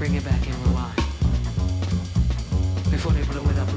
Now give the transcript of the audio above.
bring it back and rewind. Before they blow it up